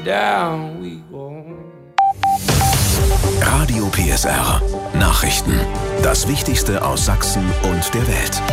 Down we go. Radio PSR Nachrichten. Das Wichtigste aus Sachsen und der Welt.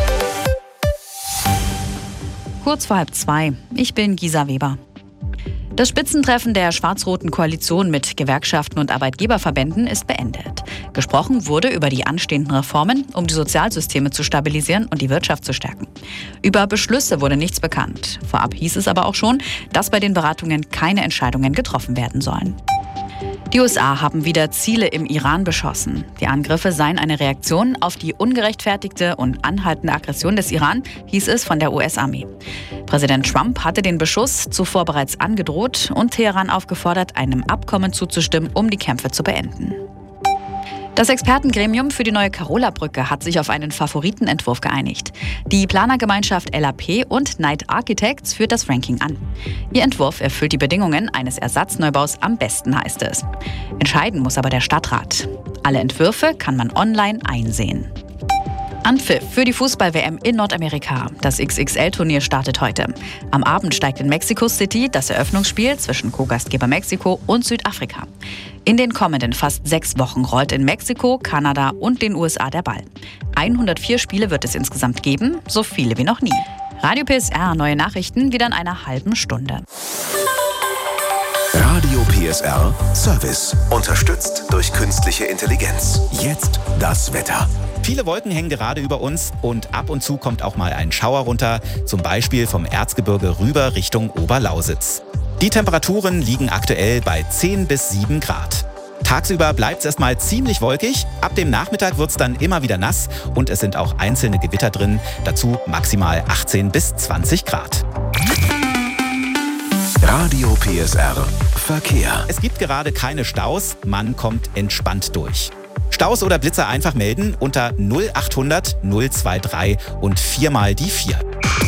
Kurz vor 1:30. Ich bin Gisa Weber. Das Spitzentreffen der schwarz-roten Koalition mit Gewerkschaften und Arbeitgeberverbänden ist beendet. Gesprochen wurde über die anstehenden Reformen, um die Sozialsysteme zu stabilisieren und die Wirtschaft zu stärken. Über Beschlüsse wurde nichts bekannt. Vorab hieß es aber auch schon, dass bei den Beratungen keine Entscheidungen getroffen werden sollen. Die USA haben wieder Ziele im Iran beschossen. Die Angriffe seien eine Reaktion auf die ungerechtfertigte und anhaltende Aggression des Iran, hieß es von der US-Armee. Präsident Trump hatte den Beschuss zuvor bereits angedroht und Teheran aufgefordert, einem Abkommen zuzustimmen, um die Kämpfe zu beenden. Das Expertengremium für die neue Karola-Brücke hat sich auf einen Favoritenentwurf geeinigt. Die Planergemeinschaft LAP und Knight Architects führt das Ranking an. Ihr Entwurf erfüllt die Bedingungen eines Ersatzneubau's am besten, heißt es. Entscheiden muss aber der Stadtrat. Alle Entwürfe kann man online einsehen. Anpfiff für die Fußball-WM in Nordamerika. Das XXL-Turnier startet heute. Am Abend steigt in Mexico City das Eröffnungsspiel zwischen Co-Gastgeber Mexiko und Südafrika. In den kommenden fast 6 Wochen rollt in Mexiko, Kanada und den USA der Ball. 104 Spiele wird es insgesamt geben, so viele wie noch nie. Radio PSR, neue Nachrichten wieder in einer halben Stunde. Radio PSR Service. Unterstützt durch künstliche Intelligenz. Jetzt das Wetter. Viele Wolken hängen gerade über uns und ab und zu kommt auch mal ein Schauer runter, zum Beispiel vom Erzgebirge rüber Richtung Oberlausitz. Die Temperaturen liegen aktuell bei 10 bis 7 Grad. Tagsüber bleibt es erstmal ziemlich wolkig, ab dem Nachmittag wird es dann immer wieder nass und es sind auch einzelne Gewitter drin, dazu maximal 18 bis 20 Grad. Radio PSR Verkehr. Es gibt gerade keine Staus, man kommt entspannt durch. Staus oder Blitzer einfach melden unter 0800 023 und 4 mal die 4.